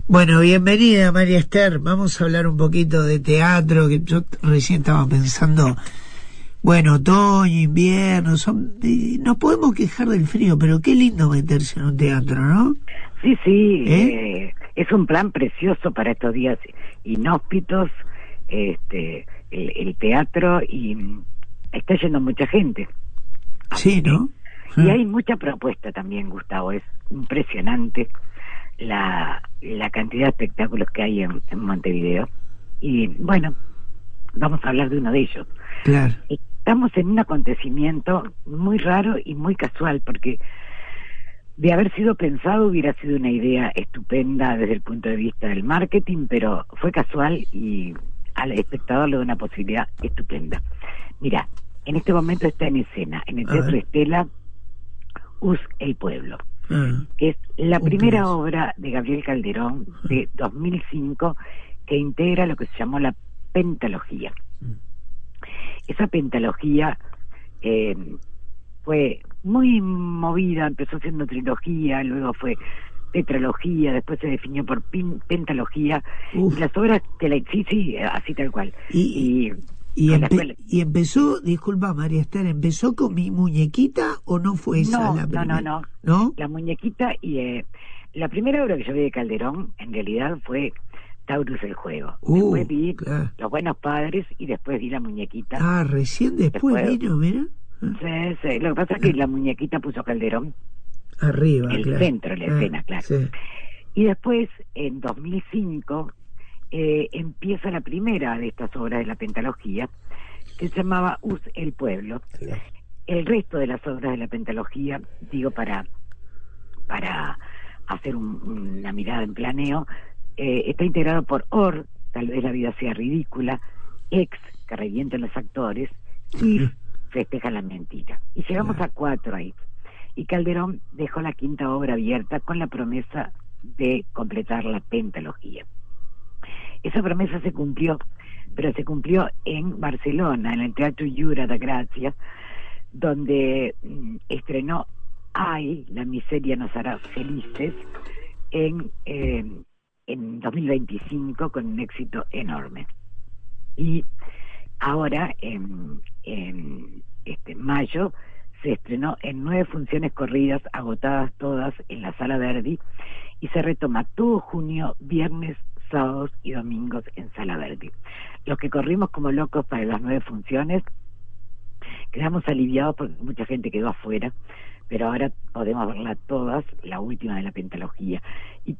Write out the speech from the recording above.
Bueno, bienvenida María Esther. Vamos a hablar un poquito de teatro, que yo recién estaba pensando, bueno, otoño, invierno, nos podemos quejar del frío, pero qué lindo meterse en un teatro, ¿no? Sí, es un plan precioso para estos días inhóspitos, el teatro, y está yendo mucha gente. Sí, ¿no? Y hay mucha propuesta también, Gustavo. Es impresionante la cantidad de espectáculos que hay en Montevideo. Y bueno, vamos a hablar de uno de ellos. Claro. Estamos en un acontecimiento muy raro y muy casual, porque de haber sido pensado hubiera sido una idea estupenda desde el punto de vista del marketing, pero fue casual y al espectador le da una posibilidad estupenda. Mira, en este momento está en escena, en el Teatro Estela, Us el Pueblo, que es la primera obra de Gabriel Calderón de 2005 que integra lo que se llamó la pentalogía. Esa pentalogía fue muy movida, empezó siendo trilogía, luego fue tetralogía, después se definió por pentalogía. Y las obras sí, así tal cual. Y empezó, disculpa María Esther, ¿empezó con Mi Muñequita o no fue esa la primera? No, La Muñequita. Y la primera obra que yo vi de Calderón en realidad fue Taurus el Juego. Después vi Los Buenos Padres y después vi La Muñequita. Recién después vino, mira. Sí. Lo que pasa es que La Muñequita puso Calderón arriba, el centro de la escena, claro. Sí. Y después, en 2005, empieza la primera de estas obras de la pentalogía, que se llamaba Us el Pueblo. Claro. El resto de las obras de la pentalogía, digo, para hacer una mirada en planeo, está integrado por Or, Tal vez la vida sea ridícula, Ex, que revienten los actores, y Festeja la mentira. Y llegamos a 4 ahí. Y Calderón dejó la quinta obra abierta con la promesa de completar la pentalogía. Esa promesa se cumplió, pero se cumplió en Barcelona, en el Teatro Jura de Gracia, donde estrenó Ay, la miseria nos hará felices, en 2025, con un éxito enorme. Y ahora, en mayo, se estrenó en 9 funciones corridas, agotadas todas, en la Sala Verdi, y se retoma todo junio, viernes, sábados y domingos en Sala Verdi. Los que corrimos como locos para las 9 funciones quedamos aliviados porque mucha gente quedó afuera, pero ahora podemos verla todas, la última de la pentalogía. Y